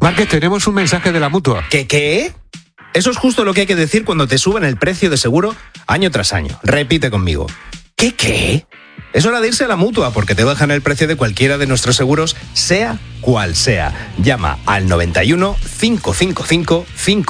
Márquez, tenemos un mensaje de la Mutua. ¿Qué? Eso es justo lo que hay que decir cuando te suben el precio de seguro año tras año. Repite conmigo. ¿Qué? Es hora de irse a la Mutua porque te bajan el precio de cualquiera de nuestros seguros, sea cual sea. Llama al 91 555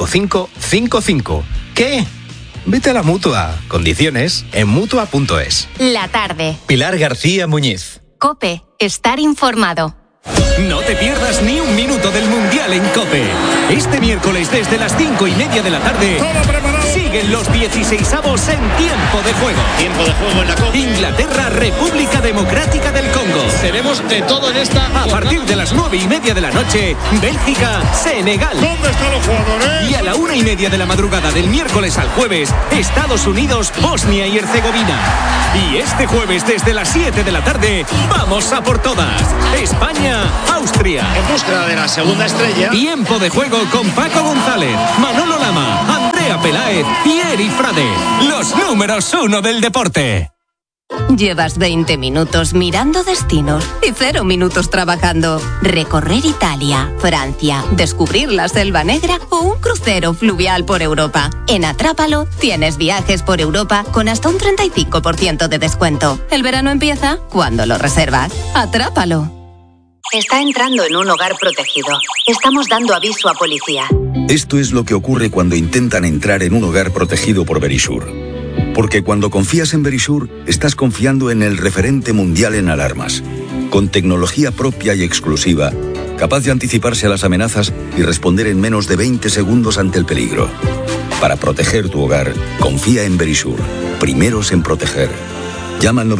5555. ¿Qué? Vete a la Mutua. Condiciones en Mutua.es. La tarde. Pilar García Muñiz. COPE. Estar informado. No te pierdas ni un minuto del Mundial en COPE. Este miércoles desde las 5:30 de la tarde siguen los 16avos en tiempo de juego. Tiempo de juego en la COPE. Inglaterra, República Democrática del Congo. Tenemos de todo en esta. A partir de las 9:30 de la noche, Bélgica, Senegal. ¿Dónde están los jugadores? Y a la 1:30 de la madrugada del miércoles al jueves, Estados Unidos, Bosnia y Herzegovina. Y este jueves desde las 7 de la tarde, vamos a por todas. España, Austria. En búsqueda de la segunda estrella. Tiempo de juego con Paco González, Manolo Lama, Andrea Peláez y Eri Frade. Los números 1 del deporte. Llevas 20 minutos mirando destinos y 0 minutos trabajando. Recorrer Italia, Francia, descubrir la Selva Negra o un crucero fluvial por Europa. En Atrápalo tienes viajes por Europa con hasta un 35% de descuento. El verano empieza cuando lo reservas. Atrápalo. Está entrando en un hogar protegido. Estamos dando aviso a policía. Esto es lo que ocurre cuando intentan entrar en un hogar protegido por Verisure. Porque cuando confías en Verisure, estás confiando en el referente mundial en alarmas. Con tecnología propia y exclusiva, capaz de anticiparse a las amenazas y responder en menos de 20 segundos ante el peligro. Para proteger tu hogar, confía en Verisure. Primeros en proteger. Llama al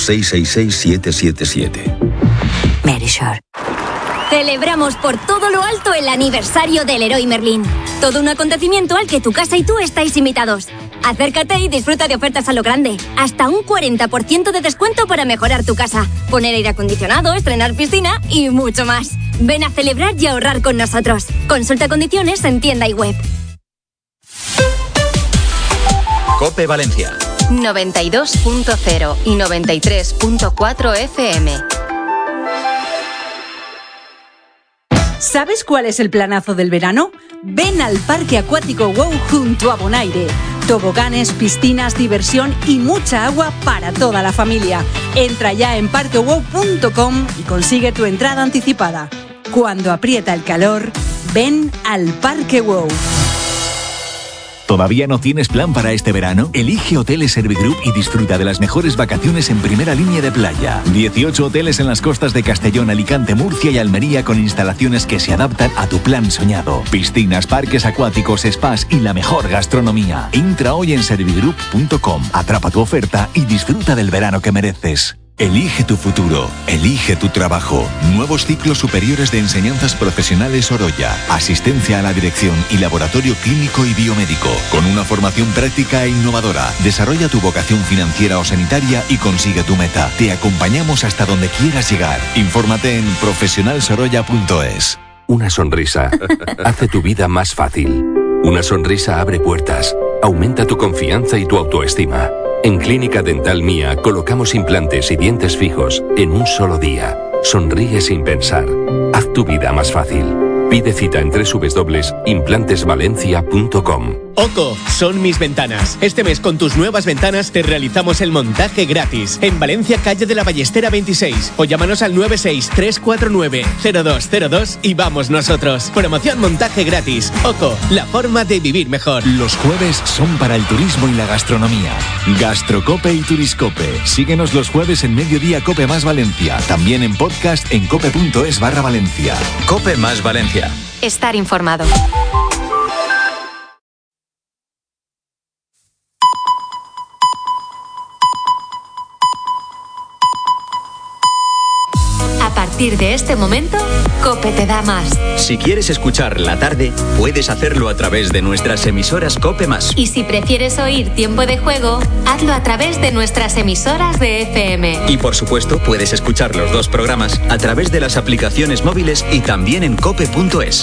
900-666-777. Verisure. Celebramos por todo lo alto el aniversario del Leroy Merlin. Todo un acontecimiento al que tu casa y tú estáis invitados. Acércate y disfruta de ofertas a lo grande. Hasta un 40% de descuento para mejorar tu casa, poner aire acondicionado, estrenar piscina y mucho más. Ven a celebrar y ahorrar con nosotros. Consulta condiciones en tienda y web. COPE Valencia. 92.0 y 93.4 FM. ¿Sabes cuál es el planazo del verano? Ven al Parque Acuático WOW junto a Bonaire. Toboganes, piscinas, diversión y mucha agua para toda la familia. Entra ya en parquewow.com y consigue tu entrada anticipada. Cuando aprieta el calor, ven al Parque WOW. ¿Todavía no tienes plan para este verano? Elige Hoteles Servigroup y disfruta de las mejores vacaciones en primera línea de playa. 18 hoteles en las costas de Castellón, Alicante, Murcia y Almería con instalaciones que se adaptan a tu plan soñado. Piscinas, parques acuáticos, spas y la mejor gastronomía. Entra hoy en servigroup.com, atrapa tu oferta y disfruta del verano que mereces. Elige tu futuro, elige tu trabajo. Nuevos ciclos superiores de enseñanzas profesionales Oroya. Asistencia a la dirección y laboratorio clínico y biomédico. Con una formación práctica e innovadora. Desarrolla tu vocación financiera o sanitaria y consigue tu meta. Te acompañamos hasta donde quieras llegar. Infórmate en profesionalsoroya.es. Una sonrisa hace tu vida más fácil. Una sonrisa abre puertas, aumenta tu confianza y tu autoestima. En Clínica Dental Mía colocamos implantes y dientes fijos en un solo día. Sonríe sin pensar. Haz tu vida más fácil. Pide cita en www.implantesvalencia.com. Oco, son mis ventanas. Este mes con tus nuevas ventanas te realizamos el montaje gratis. En Valencia, calle de la Ballestera 26. O llámanos al 963490202 y vamos nosotros. Promoción montaje gratis. Oco, la forma de vivir mejor. Los jueves son para el turismo y la gastronomía. Gastrocope y Turiscope. Síguenos los jueves en Mediodía Cope Más Valencia. También en podcast en cope.es/Valencia. Cope Más Valencia. Estar informado. A partir de este momento, COPE te da más. Si quieres escuchar la tarde, puedes hacerlo a través de nuestras emisoras COPE Más. Y si prefieres oír Tiempo de Juego, hazlo a través de nuestras emisoras de FM. Y por supuesto, puedes escuchar los dos programas a través de las aplicaciones móviles y también en cope.es.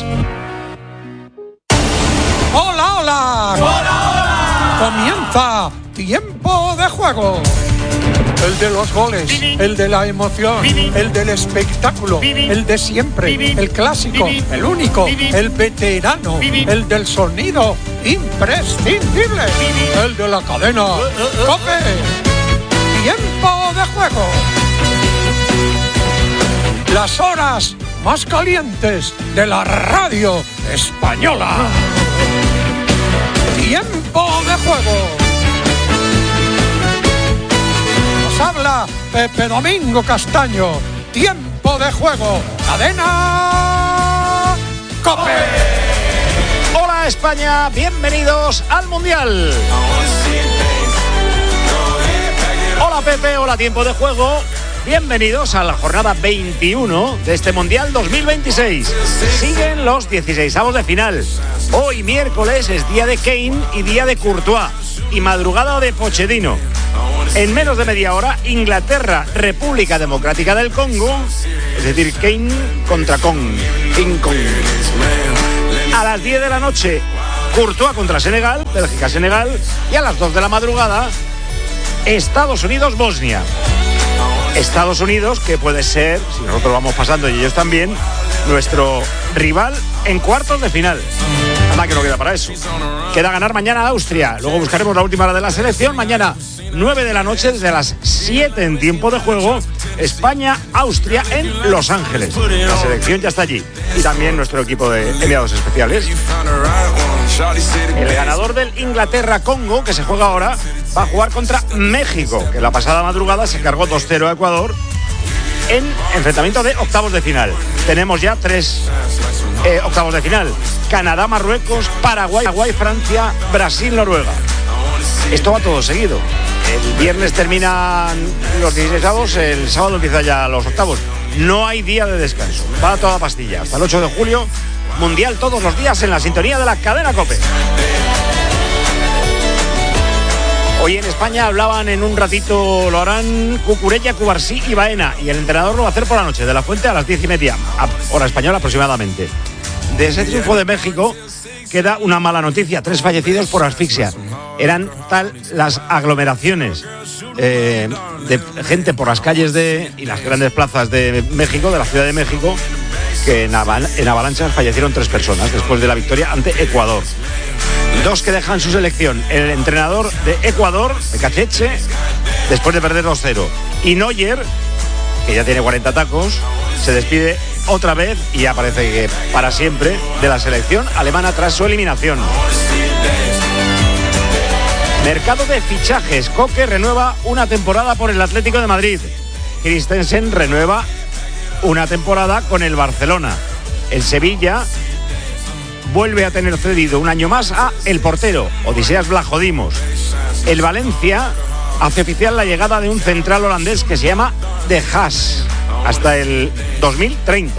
¡Hola, hola! ¡Hola, hola! Comienza Tiempo de Juego. el de los goles, el de la emoción, el del espectáculo, el de siempre, el clásico, el único, el veterano, el del sonido imprescindible, el de la cadena COPE. Tiempo de juego. Las horas más calientes de la radio española. Tiempo de juego. Nos habla Pepe Domingo Castaño. Tiempo de juego. Cadena COPE. Hola España, bienvenidos al Mundial. Hola Pepe, hola Tiempo de Juego. Bienvenidos a la jornada 21 de este Mundial 2026. Siguen los 16avos de final. Hoy miércoles es día de Kane y día de Courtois y madrugada de Pochettino. En menos de media hora, Inglaterra, República Democrática del Congo, es decir, Kane contra King Kong. A las 10 de la noche, Courtois contra Senegal, Bélgica-Senegal, y a las 2 de la madrugada, Estados Unidos-Bosnia. Estados Unidos, que puede ser, si nosotros vamos pasando y ellos también, nuestro rival en cuartos de final. Nada que no queda para eso. Queda ganar mañana a Austria. Luego buscaremos la última hora de la selección. Mañana, 9 de la noche, desde las 7 en tiempo de juego, España-Austria en Los Ángeles. La selección ya está allí. Y también nuestro equipo de enviados especiales. El ganador del Inglaterra-Congo, que se juega ahora, va a jugar contra México, que la pasada madrugada se cargó 2-0 a Ecuador en enfrentamiento de octavos de final. Tenemos ya 3 octavos de final: Canadá, Marruecos, Paraguay, Francia, Brasil, Noruega. Esto va todo seguido. El viernes terminan los 16avos, el sábado empiezan ya los octavos. No hay día de descanso, va toda pastilla. Hasta el 8 de julio, Mundial todos los días en la sintonía de la cadena COPE. Hoy en España hablaban en un ratito, lo harán Cucurella, Cubarsí y Baena, y el entrenador lo va a hacer por la noche, de la Fuente a las 10:30, hora española aproximadamente. De ese triunfo de México queda una mala noticia: 3 fallecidos por asfixia. Eran tal las aglomeraciones de gente por las calles y las grandes plazas de México, de la Ciudad de México, que en avalanchas fallecieron 3 personas después de la victoria ante Ecuador. 2 que dejan su selección: el entrenador de Ecuador, de Cacheche, después de perder 2-0, y Neuer, que ya tiene 40 tacos, se despide otra vez y ya parece que para siempre de la selección alemana tras su eliminación. Mercado de fichajes: Coque renueva una temporada por el Atlético de Madrid. Christensen renueva una temporada con el Barcelona. El Sevilla vuelve a tener cedido un año más a el portero Odiseas Vlachodimos. El Valencia hace oficial la llegada de un central holandés que se llama De Haas hasta el 2030.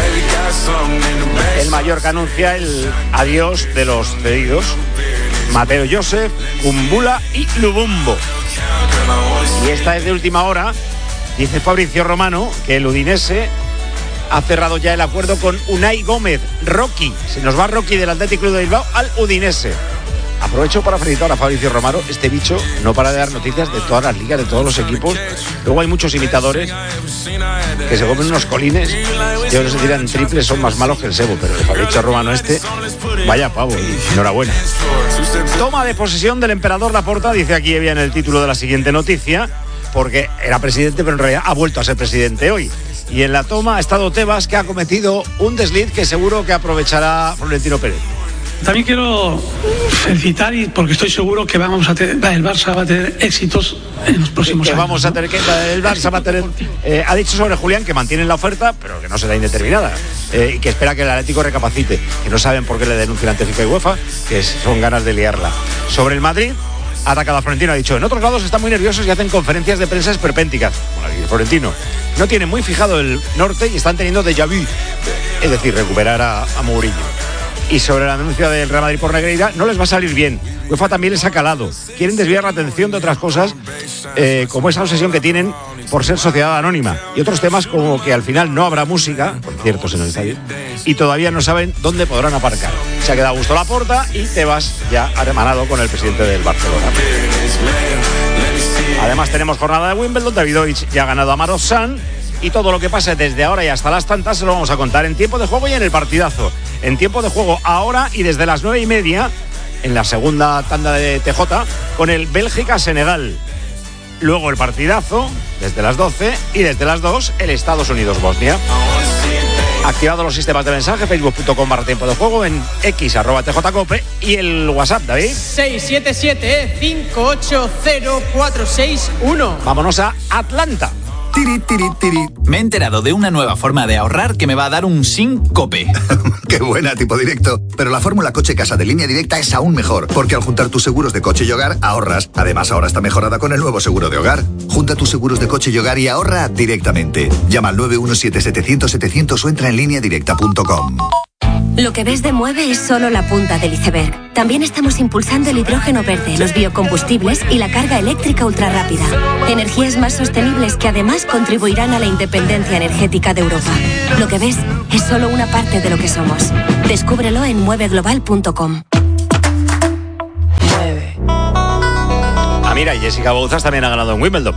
El Mallorca anuncia el adiós de los cedidos: Mateo Joseph, Kumbula y Lubumbo. Y esta es de última hora. Dice Fabrizio Romano que el Udinese ha cerrado ya el acuerdo con Unai Gómez. Rocky, se nos va Rocky del Athletic Club de Bilbao al Udinese. Aprovecho para felicitar a Fabrizio Romano. Este bicho no para de dar noticias de todas las ligas, de todos los equipos. Luego hay muchos imitadores que se comen unos colines. Yo no sé si tiran triples, son más malos que el Sebo, pero el Fabrizio Romano vaya pavo, y enhorabuena. Toma de posesión del emperador Laporta, dice aquí en el título de la siguiente noticia, porque era presidente, pero en realidad ha vuelto a ser presidente hoy. Y en la toma ha estado Tebas, que ha cometido un desliz que seguro que aprovechará Florentino Pérez. También quiero felicitar, porque estoy seguro que el Barça va a tener éxitos en los próximos años. El Barça va a tener... ha dicho sobre Julián que mantienen la oferta, pero que no será indeterminada. Y que espera que el Atlético recapacite, que no saben por qué le denuncian ante FIFA y UEFA, que son ganas de liarla. Sobre el Madrid, ha atacado a Florentino, ha dicho: en otros lados están muy nerviosos y hacen conferencias de prensa esperpénticas. Bueno, aquí Florentino no tiene muy fijado el norte y están teniendo déjà vu, es decir, recuperar a Mourinho. Y sobre la denuncia del Real Madrid por Negreira, no les va a salir bien. UEFA también les ha calado. Quieren desviar la atención de otras cosas, como esa obsesión que tienen por ser sociedad anónima. Y otros temas como que al final no habrá música, conciertos en el estadio, y todavía no saben dónde podrán aparcar. Se ha quedado a gusto Laporta y Tebas ya ha remanado con el presidente del Barcelona. Además tenemos jornada de Wimbledon. Davidovich ya ha ganado a Maros-San. Y todo lo que pase desde ahora y hasta las tantas se lo vamos a contar en tiempo de juego y en el partidazo. En tiempo de juego ahora y desde las 9:30 en la segunda tanda de TJ con el Bélgica-Senegal. Luego el partidazo desde las 12 y desde las 2 el Estados Unidos-Bosnia. Activados los sistemas de mensaje, facebook.com/tiempo de juego, en x @tjcope y el WhatsApp, David. 677-580-461. Vámonos a Atlanta. Tiri, tiri, tiri. Me he enterado de una nueva forma de ahorrar que me va a dar un síncope. Qué buena, tipo directo. Pero la fórmula coche-casa de Línea Directa es aún mejor, porque al juntar tus seguros de coche y hogar, ahorras. Además, ahora está mejorada con el nuevo seguro de hogar. Junta tus seguros de coche y hogar y ahorra directamente. Llama al 917-700-700 o entra en lineadirecta.com. Lo que ves de Mueve es solo la punta del iceberg. También estamos impulsando el hidrógeno verde, los biocombustibles y la carga eléctrica ultrarrápida. Energías más sostenibles que además contribuirán a la independencia energética de Europa. Lo que ves es solo una parte de lo que somos. Descúbrelo en mueveglobal.com. Mira, y Jessica Bouzas también ha ganado en Wimbledon.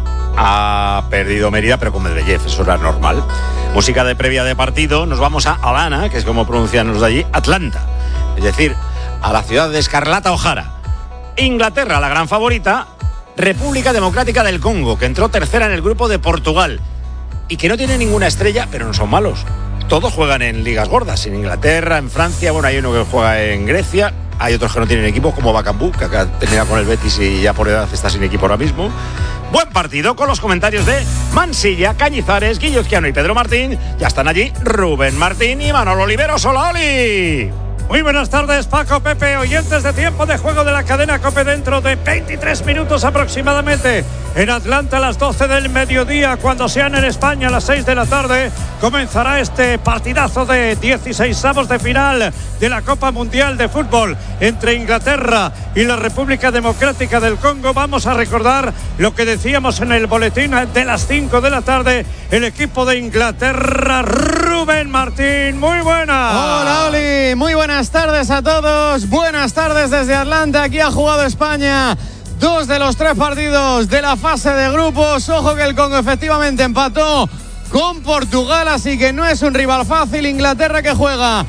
Ha perdido Mérida, pero con Medvedev, eso era normal. Música de previa de partido, nos vamos a Atlanta, que es como pronuncian los de allí, Atlanta. Es decir, a la ciudad de Escarlata O'Hara. Inglaterra, la gran favorita. República Democrática del Congo, que entró tercera en el grupo de Portugal. Y que no tiene ninguna estrella, pero no son malos. Todos juegan en ligas gordas, en Inglaterra, en Francia, bueno, hay uno que juega en Grecia. Hay otros que no tienen equipo, como Bakambu, que acá termina con el Betis y ya por edad está sin equipo ahora mismo. Buen partido con los comentarios de Mansilla, Cañizares, Guillo Izquiano y Pedro Martín. Ya están allí Rubén Martín y Manolo Oliveros. ¡Hola, Oli! Muy buenas tardes, Paco, Pepe, oyentes de tiempo de juego de la cadena COPE dentro de 23 minutos aproximadamente. En Atlanta a las 12 del mediodía, cuando sean en España a las 6 de la tarde, comenzará este partidazo de 16avos de final de la Copa Mundial de Fútbol entre Inglaterra y la República Democrática del Congo. Vamos a recordar lo que decíamos en el boletín de las 5 de la tarde. El equipo de Inglaterra, Rubén Martín, muy buenas. Hola, Oli, muy buenas tardes a todos. Buenas tardes desde Atlanta. Aquí ha jugado España 2 de los 3 partidos de la fase de grupos. Ojo que el Congo efectivamente empató con Portugal, así que no es un rival fácil. Inglaterra que juega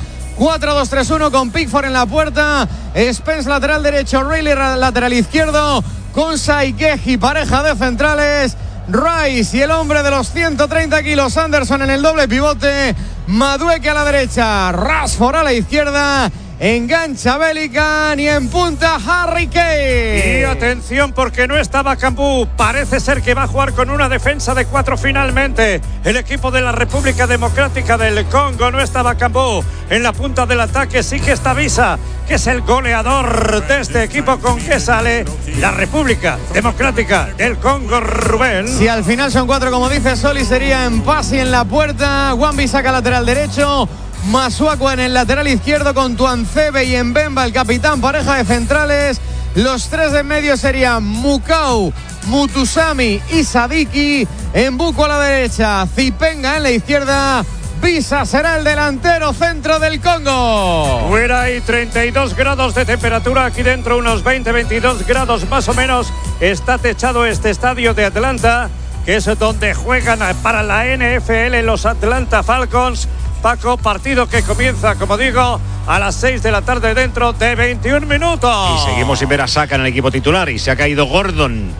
4-2-3-1 con Pickford en la puerta, Spence lateral derecho, Reilly lateral izquierdo, con Saikeji pareja de centrales, Rice y el hombre de los 130 kilos Anderson en el doble pivote, Madueke a la derecha, Rashford a la izquierda, engancha Bellingham y en punta Harry Kane. Y atención, porque no está Bakambu. Parece ser que va a jugar con una defensa de 4 finalmente. El equipo de la República Democrática del Congo. No está Bakambu. En la punta del ataque sí que está Visa, que es el goleador de este equipo. ¿Con qué sale la República Democrática del Congo, Rubén? Si al final son 4, como dice Soli, sería en Pasi en la puerta, Wan-Bissaka lateral derecho, Masuaku en el lateral izquierdo con Tuanzebe y Mbemba, el capitán, pareja de centrales. Los 3 de en medio serían Mukau, Mutusami y Sadiki. Mbuku a la derecha, Zipenga en la izquierda. Visa será el delantero centro del Congo. Fuera hay 32 grados de temperatura, aquí dentro unos 20-22 grados más o menos. Está techado este estadio de Atlanta, que es donde juegan para la NFL los Atlanta Falcons. Paco, partido que comienza, como digo, a las 6 de la tarde dentro de 21 minutos. Y seguimos sin ver a Saka en el equipo titular y se ha caído Gordon.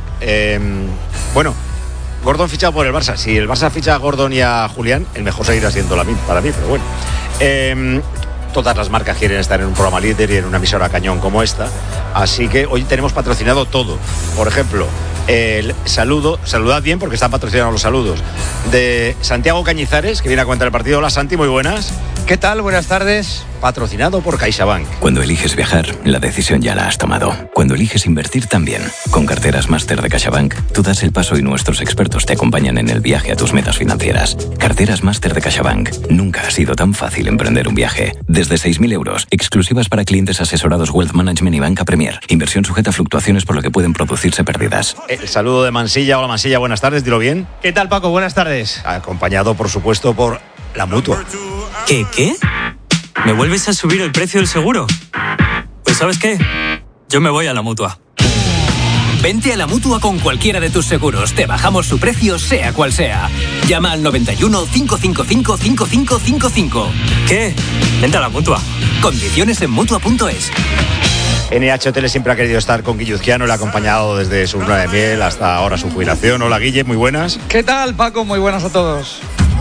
Gordon fichado por el Barça. Si el Barça ficha a Gordon y a Julián, el mejor seguirá siendo para mí, pero bueno. Todas las marcas quieren estar en un programa líder y en una emisora cañón como esta. Así que hoy tenemos patrocinado todo. Por ejemplo, el saludad bien porque están patrocinados los saludos de Santiago Cañizares, que viene a contar el partido. Hola, Santi, muy buenas. ¿Qué tal? Buenas tardes. Patrocinado por CaixaBank. Cuando eliges viajar, la decisión ya la has tomado. Cuando eliges invertir también. Con carteras máster de CaixaBank, tú das el paso y nuestros expertos te acompañan en el viaje a tus metas financieras. Carteras máster de CaixaBank. Nunca ha sido tan fácil emprender un viaje. Desde 6.000 euros, exclusivas para clientes asesorados Wealth Management y Banca Premier. Inversión sujeta a fluctuaciones por lo que pueden producirse pérdidas. El saludo de Mansilla. Hola, Mansilla, buenas tardes, dilo bien. ¿Qué tal, Paco? Buenas tardes. Acompañado, por supuesto, por la Mutua. ¿Qué? ¿Me vuelves a subir el precio del seguro? Pues ¿sabes qué? Yo me voy a la Mutua. Vente a la Mutua con cualquiera de tus seguros. Te bajamos su precio, sea cual sea. Llama al 91 555 5555. ¿Qué? Vente a la Mutua. Condiciones en Mutua.es. NH Hoteles siempre ha querido estar con Guilluzquiano, le ha acompañado desde su luna de miel hasta ahora su jubilación. Hola Guille, muy buenas. ¿Qué tal, Paco? Muy buenas a todos.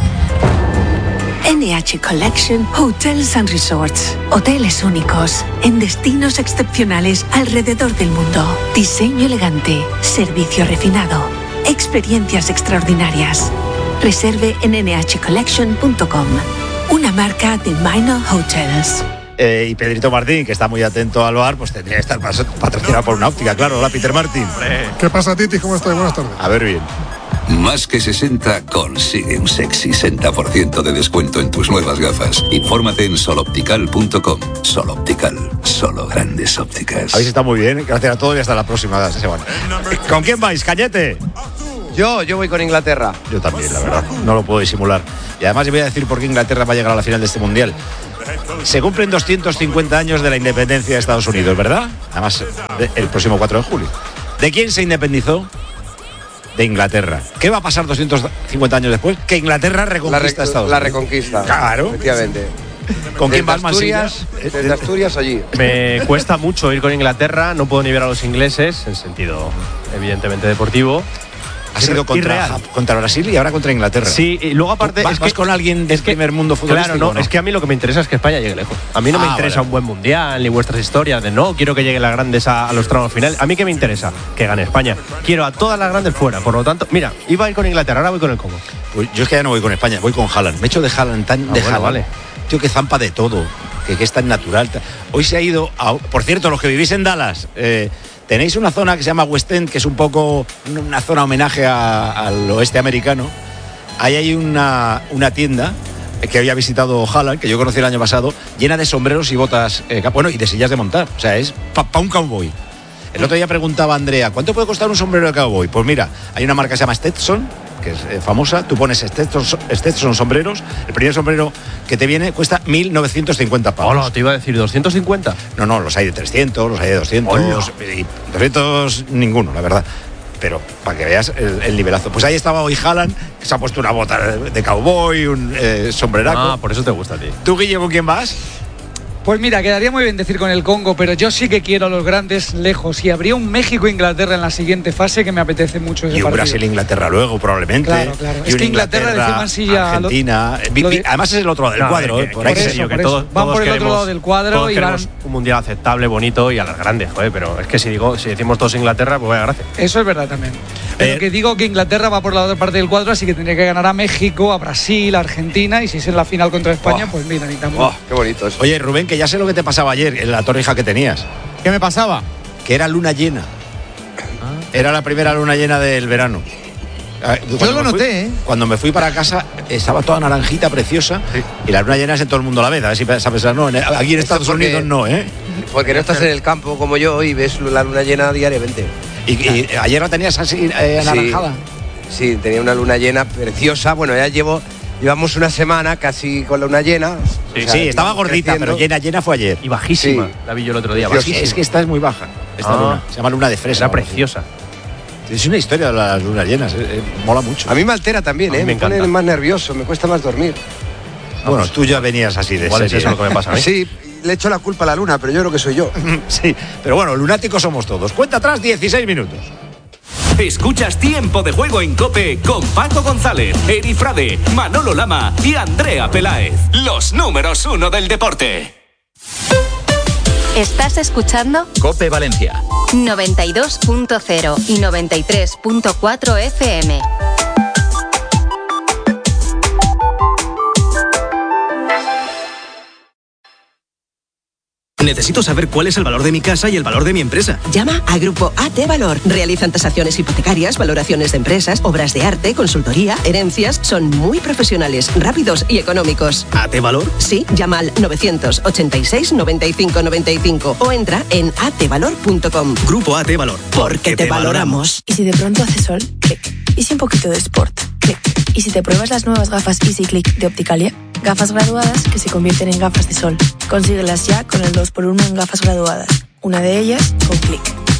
NH Collection Hotels and Resorts. Hoteles únicos en destinos excepcionales alrededor del mundo. Diseño elegante, servicio refinado, experiencias extraordinarias. Reserve en nhcollection.com. Una marca de Minor Hotels. Y Pedrito Martín, que está muy atento al bar, pues tendría que estar patrocinado por una óptica, claro. Hola Peter Martín. ¿Qué pasa, Titi? ¿Cómo estás? Buenas tardes. A ver bien. Más que 60 consigue un sexy 60% de descuento en tus nuevas gafas. Infórmate en soloptical.com. Sol Optical, solo grandes ópticas. Habéis estado muy bien, gracias a todos y hasta la próxima semana. ¿Con quién vais, Cañete? Yo voy con Inglaterra. Yo también, la verdad, no lo puedo disimular. Y además yo voy a decir por qué Inglaterra va a llegar a la final de este Mundial. Se cumplen 250 años de la independencia de Estados Unidos, ¿verdad? Además, el próximo 4 de julio. ¿De quién se independizó? De Inglaterra. ¿Qué va a pasar 250 años después? Que Inglaterra reconquista Estados Unidos. La reconquista. Claro. Efectivamente. ¿Con quién vas, Asturias? Desde Asturias allí. Me cuesta mucho ir con Inglaterra, no puedo ni ver a los ingleses, en sentido evidentemente deportivo. Ha sido contra Brasil y ahora contra Inglaterra. Sí, y luego aparte ¿Vas con alguien del primer mundo futbolístico? Claro, no, es que a mí lo que me interesa es que España llegue lejos. A mí no me interesa un buen mundial ni vuestras historias de no quiero que lleguen las grandes a los tramos finales. A mí qué me interesa que gane España. Quiero a todas las grandes fuera. Por lo tanto, mira, iba a ir con Inglaterra, ahora voy con el Congo. Pues yo es que ya no voy con España, voy con Haaland. Me echo de Haaland tan de Haaland. Vale. Tío, que zampa de todo, que es tan natural. Hoy se ha ido por cierto, los que vivís en Dallas. Tenéis una zona que se llama West End, que es un poco una zona homenaje al oeste americano. Ahí hay una tienda que había visitado Haaland, que yo conocí el año pasado, llena de sombreros y botas, y de sillas de montar. O sea, es para un cowboy. El otro día preguntaba a Andrea, ¿cuánto puede costar un sombrero de cowboy? Pues mira, hay una marca que se llama Stetson, que es famosa. Tú pones Stetson sombreros. El primer sombrero que te viene cuesta 1.950 pavos. Hola, te iba a decir 250. No, los hay de 300, los hay de 200. Hola. Y 200 ninguno, la verdad. Pero para que veas el nivelazo. Pues ahí estaba hoy Haaland, que se ha puesto una bota de cowboy, un sombreraco. Ah, por eso te gusta a ti. ¿Tú, Guille, con quién vas? Pues mira, quedaría muy bien decir con el Congo, pero yo sí que quiero a los grandes lejos. Y habría un México-Inglaterra en la siguiente fase que me apetece mucho ese y un partido. Brasil-Inglaterra luego, probablemente. Claro. Y es que Inglaterra decía sí ya Argentina. Además es el otro lado del cuadro. Por eso. Van por el otro lado del cuadro todos y queremos un mundial aceptable, bonito y a las grandes, joder. Pero es que si decimos todos Inglaterra, pues vaya gracia. Eso es verdad también. Pero que digo que Inglaterra va por la otra parte del cuadro, así que tendría que ganar a México, a Brasil, a Argentina, y si es en la final contra España, pues mira, ni tan bueno. Qué bonito eso. Oye, Rubén, que ya sé lo que te pasaba ayer en la torrija que tenías. ¿Qué me pasaba? Que era luna llena. Era la primera luna llena del verano. Yo lo noté, ¿eh? Cuando me fui para casa estaba toda naranjita, preciosa, y la luna llena es en todo el mundo a la vez. A ver si sabes, no, aquí en Estados Unidos no, ¿eh? Porque no estás en el campo como yo y ves la luna llena diariamente. ¿Y ayer la tenías así anaranjada? Sí, tenía una luna llena preciosa. Bueno, ya llevamos una semana casi con la luna llena. Sí, estaba gordita, creciendo. Pero llena fue ayer. Y bajísima, la vi yo el otro día. Es que esta es muy baja, esta luna. Se llama luna de fresa. Era preciosa. Es una historia de las lunas llenas, mola mucho. A mí me altera también, me pone más nervioso, me cuesta más dormir. Bueno, tú ya venías así de serie. Es eso lo que me pasa a mí. Sí, le echo la culpa a la luna, pero yo creo que soy yo. Sí, pero bueno, lunáticos somos todos. Cuenta atrás 16 minutos. Escuchas Tiempo de Juego en COPE con Paco González, Eri Frade, Manolo Lama y Andrea Peláez. Los números 1 del deporte. ¿Estás escuchando? COPE Valencia 92.0 y 93.4 FM. Necesito saber cuál es el valor de mi casa y el valor de mi empresa. Llama a Grupo AT Valor. Realizan tasaciones hipotecarias, valoraciones de empresas, obras de arte, consultoría, herencias. Son muy profesionales, rápidos y económicos. ¿AT Valor? Sí, llama al 986 95 95 o entra en atvalor.com. Grupo AT Valor. Porque te valoramos. Y si de pronto hace sol, clic. Y si un poquito de sport, clic. Y si te pruebas las nuevas gafas Easy Click de Opticalia, gafas graduadas que se convierten en gafas de sol. Consíguelas ya con el 2x1 en gafas graduadas. Una de ellas con Click.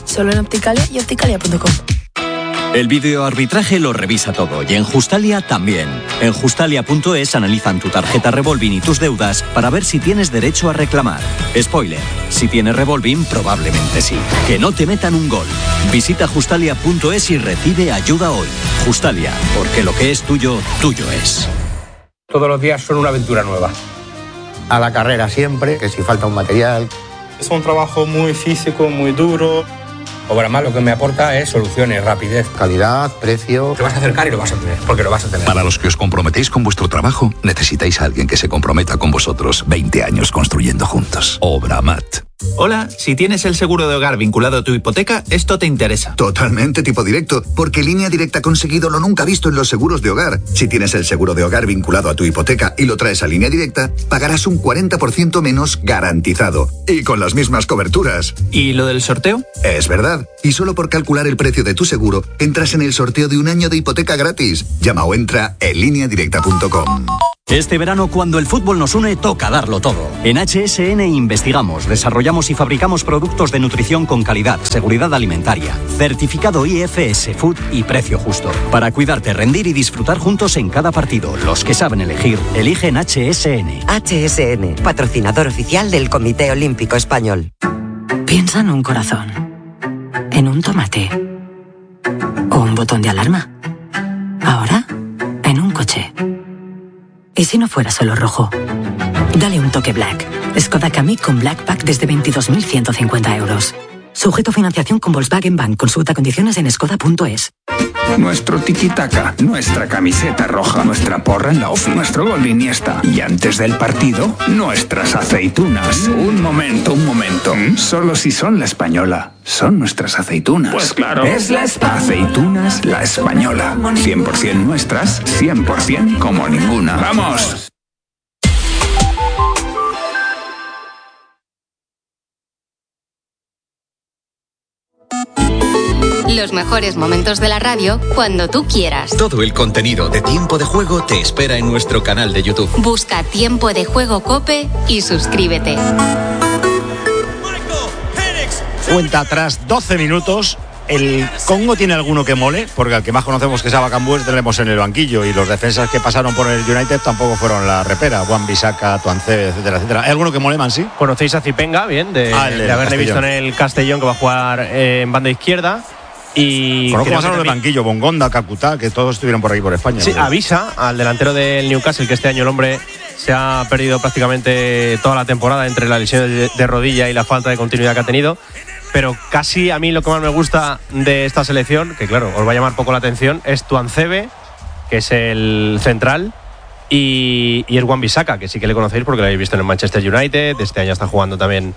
Solo en Opticalia y opticalia.com. El videoarbitraje lo revisa todo y en Justalia también. En Justalia.es analizan tu tarjeta Revolving y tus deudas para ver si tienes derecho a reclamar. Spoiler, si tienes Revolving probablemente sí. Que no te metan un gol. Visita Justalia.es y recibe ayuda hoy. Justalia, porque lo que es tuyo, tuyo es. Todos los días son una aventura nueva. A la carrera siempre, que si falta un material. Es un trabajo muy físico, muy duro. Obramat lo que me aporta es soluciones, rapidez. Calidad, precio. Te vas a acercar y lo vas a tener, porque lo vas a tener. Para los que os comprometéis con vuestro trabajo, necesitáis a alguien que se comprometa con vosotros. 20 años construyendo juntos. Obramat. Hola, si tienes el seguro de hogar vinculado a tu hipoteca, esto te interesa. Totalmente tipo directo, porque Línea Directa ha conseguido lo nunca visto en los seguros de hogar. Si tienes el seguro de hogar vinculado a tu hipoteca y lo traes a Línea Directa, pagarás un 40% menos garantizado. Y con las mismas coberturas. ¿Y lo del sorteo? Es verdad. Y solo por calcular el precio de tu seguro, entras en el sorteo de 1 año de hipoteca gratis. Llama o entra en lineadirecta.com. Este verano, cuando el fútbol nos une, toca darlo todo. En HSN investigamos, desarrollamos y fabricamos productos de nutrición con calidad, seguridad alimentaria, certificado IFS Food y precio justo. Para cuidarte, rendir y disfrutar juntos en cada partido. Los que saben elegir, eligen HSN. HSN, patrocinador oficial del Comité Olímpico Español. Piensa en un corazón, en un tomate o un botón de alarma. Ahora, en un coche. ¿Y si no fuera solo rojo? Dale un toque Black. Skoda Kamiq con Black Pack desde 22.150 euros. Sujeto a financiación con Volkswagen Bank. Consulta condiciones en skoda.es. Nuestro tiki-taka, nuestra camiseta roja, nuestra porra en la ofi, nuestro gol de Iniesta. Y antes del partido, nuestras aceitunas. Un momento. Solo si son la española. Son nuestras aceitunas. Pues claro. Es la aceitunas La Española. 100% nuestras, 100% como ninguna. ¡Vamos! Los mejores momentos de la radio cuando tú quieras. Todo el contenido de Tiempo de Juego te espera en nuestro canal de YouTube. Busca Tiempo de Juego COPE y suscríbete. Cuenta atrás 12 minutos. ¿El Congo tiene alguno que mole? Porque al que más conocemos, que es a Bakambu, tenemos en el banquillo. Y los defensas que pasaron por el United tampoco fueron la repera. Wan-Bissaka, Tuanzebe, etcétera, etcétera. ¿Hay alguno que mole, Mansi? Conocéis a Zipenga, bien, de haberle visto en el Castellón, que va a jugar en banda izquierda. Y conozco más a los del banquillo, Bongonda, Calcuta, que todos estuvieron por aquí por España. Sí, avisa al delantero del Newcastle que este año el hombre se ha perdido prácticamente toda la temporada entre la lesión de rodilla y la falta de continuidad que ha tenido. Pero casi a mí lo que más me gusta de esta selección, que claro, os va a llamar poco la atención, es Tuanzebe, que es el central, y es Wan-Bissaka, que sí que le conocéis porque lo habéis visto en el Manchester United. Este año está jugando también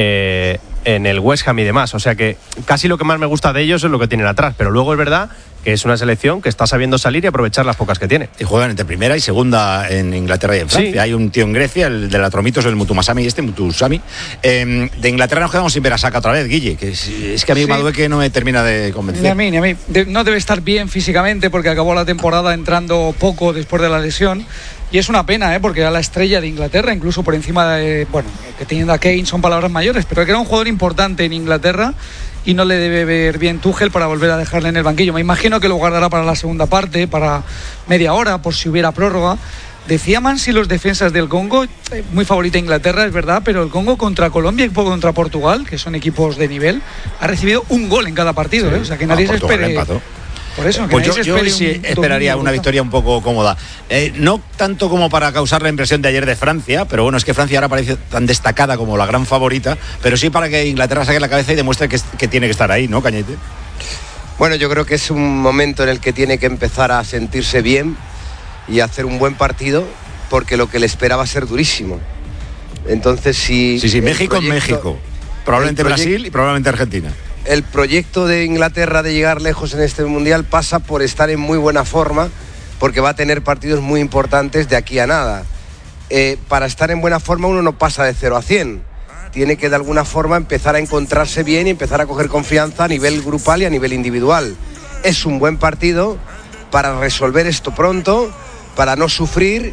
en el West Ham y demás. O sea que casi lo que más me gusta de ellos es lo que tienen atrás. Pero luego es verdad que es una selección que está sabiendo salir y aprovechar las pocas que tiene. Y juegan entre primera y segunda en Inglaterra y en Francia. Sí. Hay un tío en Grecia, el de la Tromitos, el Mutumasami y Mutusami. De Inglaterra nos quedamos sin ver a Saka otra vez, Guille, que es que a mí Madueke no me termina de convencer. Ni a mí. No debe estar bien físicamente porque acabó la temporada entrando poco después de la lesión. Y es una pena, porque era la estrella de Inglaterra, incluso por encima de, que teniendo a Kane son palabras mayores, pero que era un jugador importante en Inglaterra y no le debe ver bien Tuchel para volver a dejarle en el banquillo. Me imagino que lo guardará para la segunda parte, para media hora, por si hubiera prórroga. Decía Mansi los defensas del Congo, muy favorita Inglaterra, es verdad, pero el Congo contra Colombia y contra Portugal, que son equipos de nivel, ha recibido un gol en cada partido, o sea que nadie se espere. Por eso, pues yo sí esperaría una victoria un poco cómoda. No tanto como para causar la impresión de ayer de Francia, pero bueno, es que Francia ahora parece tan destacada como la gran favorita, pero sí para que Inglaterra saque la cabeza y demuestre que tiene que estar ahí, ¿no, Cañete? Bueno, yo creo que es un momento en el que tiene que empezar a sentirse bien y hacer un buen partido, porque lo que le espera va a ser durísimo. Entonces, si... Sí, México en México. Probablemente Brasil y probablemente Argentina. El proyecto de Inglaterra de llegar lejos en este Mundial pasa por estar en muy buena forma, porque va a tener partidos muy importantes de aquí a nada. Para estar en buena forma uno no pasa de 0 a 100. Tiene que de alguna forma empezar a encontrarse bien y empezar a coger confianza a nivel grupal y a nivel individual. Es un buen partido para resolver esto pronto, para no sufrir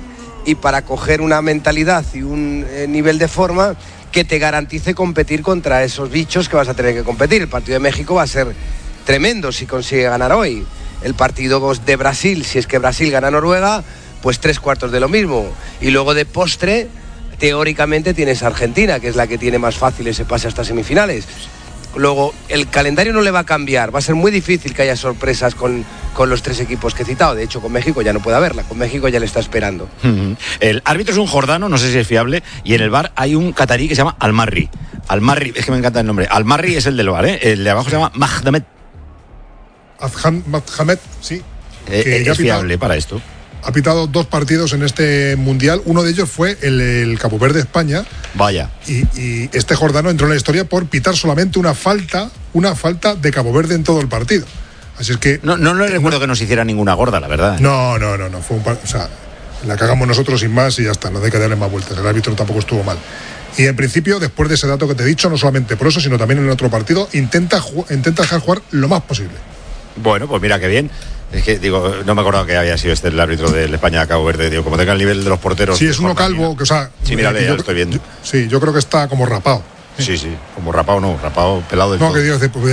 y para coger una mentalidad y un nivel de forma que te garantice competir contra esos bichos que vas a tener que competir. El partido de México va a ser tremendo si consigue ganar hoy. El partido de Brasil, si es que Brasil gana a Noruega, pues 3/4 de lo mismo. Y luego de postre, teóricamente tienes a Argentina, que es la que tiene más fácil ese pase hasta semifinales. Luego, el calendario no le va a cambiar, va a ser muy difícil que haya sorpresas con los 3 equipos que he citado. De hecho, con México ya no puede haberla, con México ya le está esperando. El árbitro es un jordano, no sé si es fiable, y en el VAR hay un catarí que se llama Al-Marri. Al-Marri, es que me encanta el nombre. Al-Marri es el del VAR, el de abajo se llama Mahdamed. Mahdamed, sí. Es fiable para esto. Ha pitado 2 partidos en este Mundial. Uno de ellos fue el Cabo Verde-España. Vaya. Y este jordano entró en la historia por pitar solamente una falta de Cabo Verde en todo el partido. Así es que... No le recuerdo que nos hiciera ninguna gorda, la verdad. No. Fue o sea, la cagamos nosotros sin más y ya está. No hay que darle más vueltas. El árbitro tampoco estuvo mal. Y en principio, después de ese dato que te he dicho, no solamente por eso, sino también en el otro partido, intenta dejar jugar lo más posible. Bueno, pues mira qué bien. Es que, digo, no me acordaba que había sido el árbitro de España-Cabo Verde. Digo, como tenga el nivel de los porteros... Sí, es uno calvo, que, o sea... Sí, mira, ya lo estoy viendo. Yo creo que está como rapado. Sí, como rapado no, rapado pelado del todo. No, que Dios,